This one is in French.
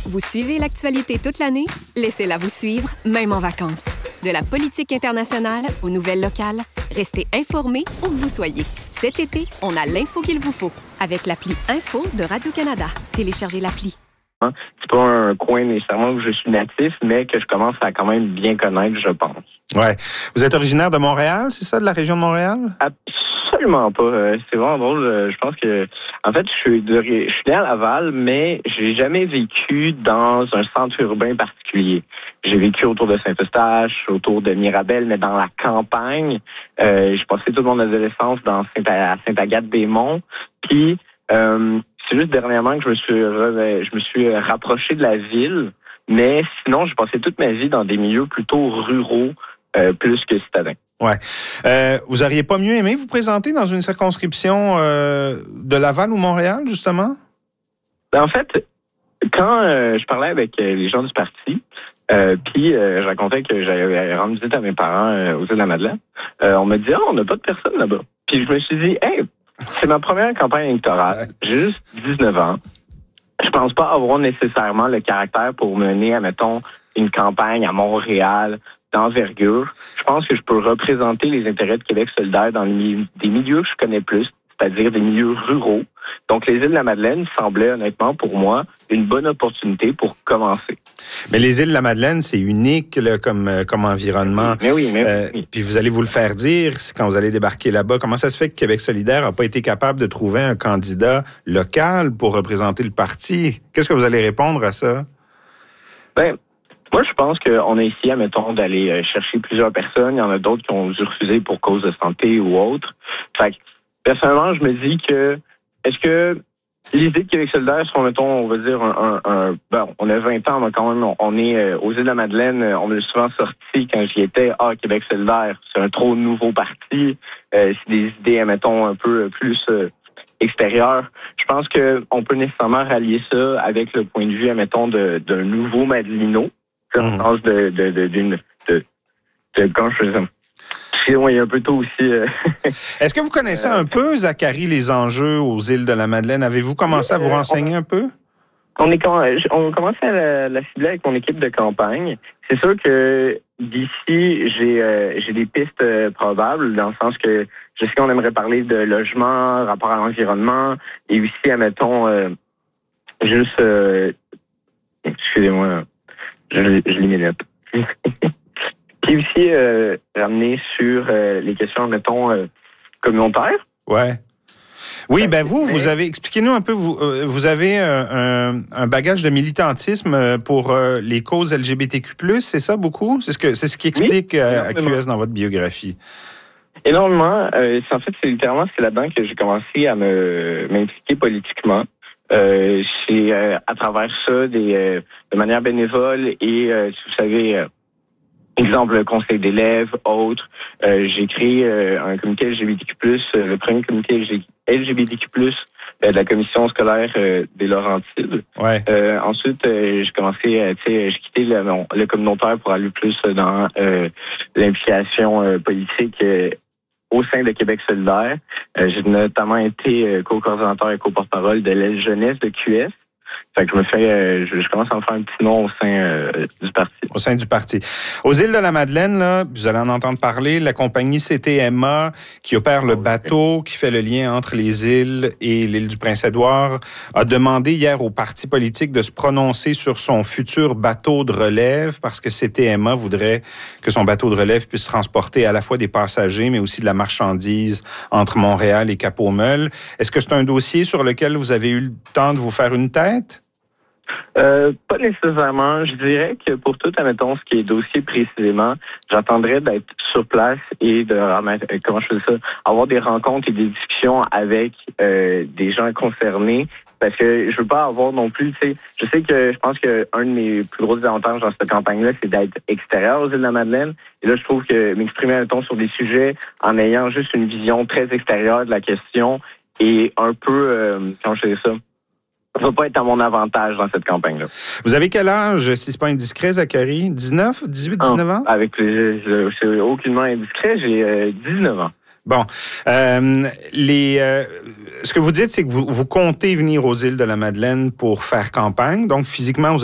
Vous suivez l'actualité toute l'année? Laissez-la vous suivre, même en vacances. De la politique internationale aux nouvelles locales, restez informés où que vous soyez. Cet été, on a l'info qu'il vous faut avec l'appli Info de Radio-Canada. Téléchargez l'appli. C'est pas un coin nécessairement où je suis natif, mais que je commence à quand même bien connaître, je pense. Ouais. Vous êtes originaire de Montréal, c'est ça, de la région de Montréal? Absolument pas. C'est vraiment drôle. Je pense que, en fait, je suis né à Laval, mais j'ai jamais vécu dans un centre urbain particulier. J'ai vécu autour de Saint-Eustache, autour de Mirabel, mais dans la campagne. J'ai passé toute mon adolescence à Sainte-Agathe-des-Monts. Puis, c'est juste dernièrement que je me suis rapproché de la ville. Mais sinon, j'ai passé toute ma vie dans des milieux plutôt ruraux, plus que citadins. Ouais. Vous auriez pas mieux aimé vous présenter dans une circonscription de Laval ou Montréal, justement? En fait, quand je parlais avec les gens du parti, puis je racontais que j'allais rendre visite à mes parents aux Îles-de-la-Madeleine, on me dit « on n'a pas de personne là-bas ». Puis je me suis dit « hey, c'est ma première campagne électorale. J'ai juste 19 ans. Je pense pas avoir nécessairement le caractère pour mener, admettons, une campagne à Montréal d'envergure. Je pense que je peux représenter les intérêts de Québec solidaire dans des milieux que je connais plus, c'est-à-dire des milieux ruraux. Donc, les Îles-de-la-Madeleine semblaient, honnêtement, pour moi, une bonne opportunité pour commencer. Mais les Îles-de-la-Madeleine, c'est unique là, comme environnement. Mais oui. Puis vous allez vous le faire dire quand vous allez débarquer là-bas. Comment ça se fait que Québec solidaire n'a pas été capable de trouver un candidat local pour représenter le parti? Qu'est-ce que vous allez répondre à ça? Moi, je pense qu'on a essayé, admettons, d'aller chercher plusieurs personnes. Il y en a d'autres qui ont dû refuser pour cause de santé ou autre. Fait que, personnellement, je me dis que, est-ce que l'idée de Québec solidaire sont, mettons, on va dire, on a 20 ans, mais quand même, on est aux Îles-de-la-Madeleine, on me l'a souvent sorti quand j'y étais, Québec solidaire, c'est un trop nouveau parti, c'est des idées, admettons, un peu plus extérieures. Je pense qu'on peut nécessairement rallier ça avec le point de vue, admettons, d'un nouveau Madelino. Dans le sens quand je faisais ça. Il y a un peu tôt aussi. Est-ce que vous connaissez un peu, Zachary, les enjeux aux Îles-de-la-Madeleine? Avez-vous commencé à vous renseigner un peu? On commence à la cibler avec mon équipe de campagne. C'est sûr que d'ici, j'ai des pistes probables, dans le sens que je sais qu'on aimerait parler de logement, rapport à l'environnement, et aussi, admettons, juste... excusez-moi... Je lis mes notes. Puis aussi, ramener sur les questions, mettons, communautaires. Ouais. Oui, vous avez, expliquez-nous un peu, vous avez un bagage de militantisme pour les causes LGBTQ+, c'est ça beaucoup? C'est ce qui explique à QS dans votre biographie. Énormément. En fait, c'est là-dedans que j'ai commencé à m'impliquer politiquement. C'est à travers ça de manière bénévole et vous savez, exemple le conseil d'élèves, autres. J'ai créé un comité LGBTQ+, le premier comité LGBTQ+, de la commission scolaire des Laurentides. Ouais. Ensuite, j'ai commencé, j'ai quitté le communautaire pour aller plus dans l'implication politique au sein de Québec solidaire. J'ai notamment été co-coordinateur et co-porte-parole de l'aile jeunesse de QS. Fait que je commence à me faire un petit nom au sein du parti. Au sein du parti. Aux Îles-de-la-Madeleine, là, vous allez en entendre parler, la compagnie CTMA qui opère le bateau, qui fait le lien entre les îles et l'île du Prince-Édouard, a demandé hier au parti politique de se prononcer sur son futur bateau de relève parce que CTMA voudrait que son bateau de relève puisse transporter à la fois des passagers, mais aussi de la marchandise entre Montréal et Cap-aux-Meules. Est-ce que c'est un dossier sur lequel vous avez eu le temps de vous faire une tête? Pas nécessairement. Je dirais que pour tout, admettons, ce qui est dossier précisément, j'attendrais d'être sur place et avoir des rencontres et des discussions avec des gens concernés. Parce que je veux pas avoir non plus, je pense que un de mes plus gros avantages dans cette campagne-là, c'est d'être extérieur aux Îles-de-la-Madeleine. Et là, je trouve que m'exprimer, admettons, sur des sujets en ayant juste une vision très extérieure de la question et un peu, comment je fais ça, ça va pas être à mon avantage dans cette campagne-là. Vous avez quel âge, si c'est pas indiscret, Zachary? 19, 18, 19 ans? Avec plaisir. C'est aucunement indiscret. J'ai 19 ans. Bon. Ce que vous dites, c'est que vous comptez venir aux Îles-de-la-Madeleine pour faire campagne. Donc, physiquement, vous